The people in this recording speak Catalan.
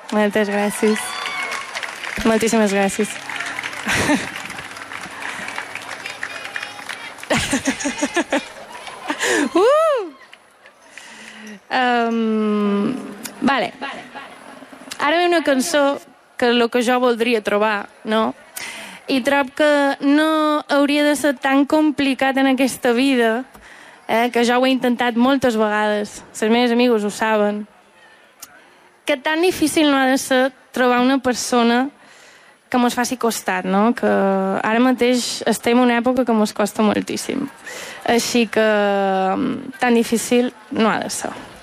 Moltes gràcies. Moltíssimes gràcies. Vale. Ara ve una cançó que és el que jo voldria trobar, no? I trob que no hauria de ser tan complicat en aquesta vida, que jo ho he intentat moltes vegades, les meves amigues ho saben, que tan difícil no ha de ser trobar una persona que mos faci costat, no? Que ara mateix estem en una època que mos costa moltíssim. Així que tan difícil no ha de ser.